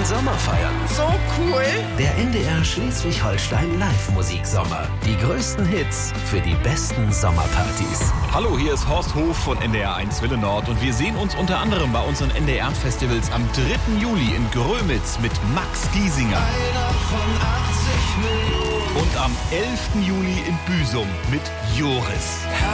den Sommer feiern. So cool. Der NDR Schleswig-Holstein Live-Musiksommer. Die größten Hits für die besten Sommerpartys. Hallo, hier ist Horst Hof von NDR 1 Wille Nord und wir sehen uns unter anderem bei unseren NDR-Festivals am 3. Juli in Grömitz mit Max Giesinger. Einer von 80 Millionen. Und am 11. Juli in Büsum mit Joris.